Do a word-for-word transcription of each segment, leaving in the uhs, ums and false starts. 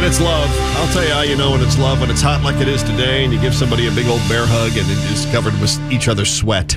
When it's love, I'll tell you how you know when it's love, when it's hot like it is today, and you give somebody a big old bear hug and it is covered with each other's sweat.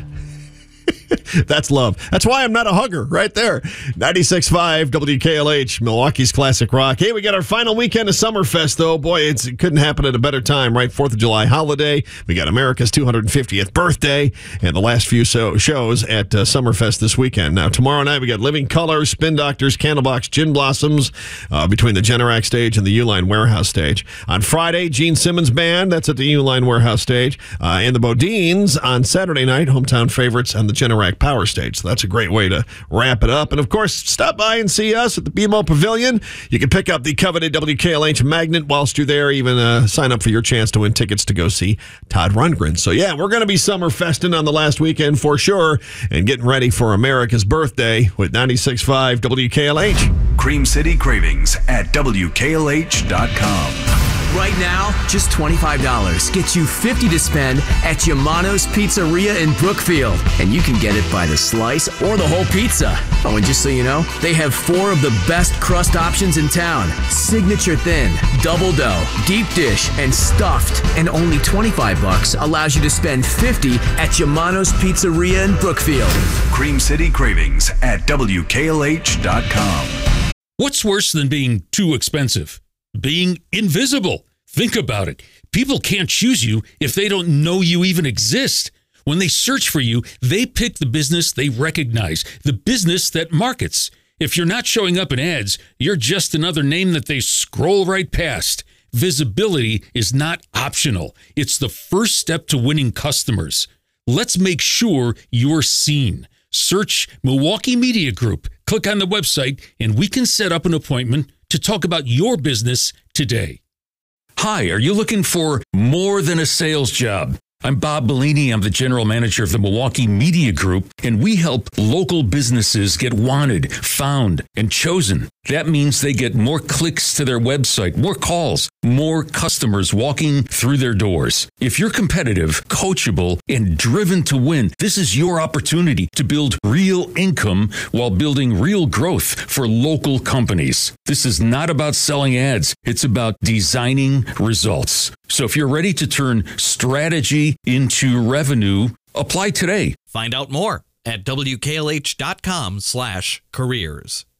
That's love. That's why I'm not a hugger right there. ninety-six point five W K L H, Milwaukee's Classic Rock. Hey, we got our final weekend of Summerfest, though. Boy, it's, it couldn't happen at a better time, right? fourth of July holiday. We got America's two hundred fiftieth birthday and the last few so- shows at uh, Summerfest this weekend. Now, tomorrow night, we got Living Color, Spin Doctors, Candlebox, Gin Blossoms uh, between the Generac stage and the Uline Warehouse stage. On Friday, Gene Simmons Band, that's at the Uline Warehouse stage. Uh, and the Bodines on Saturday night, hometown favorites on the Generac Power Stage. So that's a great way to wrap it up. And of course, stop by and see us at the B M O Pavilion. You can pick up the coveted W K L H magnet whilst you're there. Even uh, sign up for your chance to win tickets to go see Todd Rundgren. So yeah, we're going to be summer festing on the last weekend for sure and getting ready for America's birthday with ninety-six point five W K L H. Cream City Cravings at W K L H dot com. Right now, just twenty-five dollars gets you fifty dollars to spend at Yamano's Pizzeria in Brookfield. And you can get it by the slice or the whole pizza. Oh, and just so you know, they have four of the best crust options in town. Signature thin, double dough, deep dish, and stuffed. And only twenty-five bucks allows you to spend fifty at Yamano's Pizzeria in Brookfield. Cream City Cravings at W K L H dot com. What's worse than being too expensive? Being invisible. Think about it. People can't choose you if they don't know you even exist. When they search for you, they pick the business they recognize, the business that markets. If you're not showing up in ads, you're just another name that they scroll right past. Visibility is not optional. It's the first step to winning customers. Let's make sure you're seen. Search Milwaukee Media Group. Click on the website, and we can set up an appointment to talk about your business today. Hi, are you looking for more than a sales job? I'm Bob Bellini. I'm the general manager of the Milwaukee Media Group, and we help local businesses get wanted, found, and chosen. That means they get more clicks to their website, more calls, more customers walking through their doors. If you're competitive, coachable, and driven to win, this is your opportunity to build real income while building real growth for local companies. This is not about selling ads. It's about designing results. So if you're ready to turn strategy into revenue, apply today. Find out more at W K L H dot com slash careers.